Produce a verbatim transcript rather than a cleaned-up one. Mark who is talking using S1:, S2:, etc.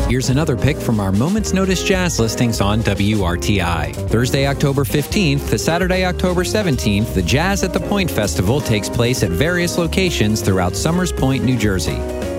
S1: Here's another pick from our Moment's Notice Jazz listings on W R T I. Thursday, October fifteenth to Saturday, October seventeenth, the Jazz at the Point Festival takes place at various locations throughout Summers Point, New Jersey.